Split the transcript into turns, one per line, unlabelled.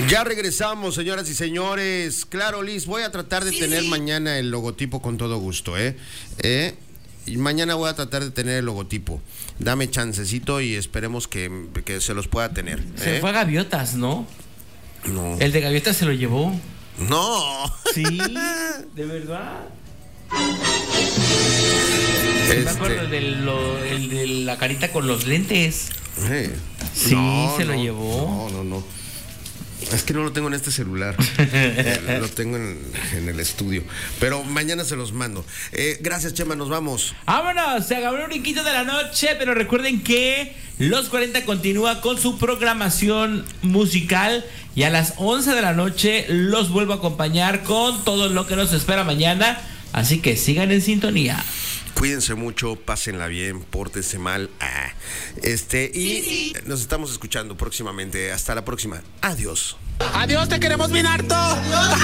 Ya regresamos, señoras y señores. Claro, Liz, voy a tratar de tener mañana el logotipo con todo gusto, Y mañana voy a tratar de tener el logotipo. Dame chancecito y esperemos que se los pueda tener.
Se fue a Gaviotas, ¿no?
No.
El de Gaviotas se lo llevó.
No.
Sí, de verdad. Me acuerdo el de la carita con los lentes. Sí, se lo llevó.
No. Es que no lo tengo en este celular. Lo tengo en el estudio. Pero mañana se los mando. Gracias, Chema, nos vamos.
Vámonos, se acabó un brinquito de la noche. Pero recuerden que Los 40 continúa con su programación musical. Y a las 11 de la noche los vuelvo a acompañar con todo lo que nos espera mañana. Así que sigan en sintonía.
Cuídense mucho, pásenla bien, pórtense mal. Y nos estamos escuchando próximamente. Hasta la próxima. Adiós.
Adiós, te queremos bien harto.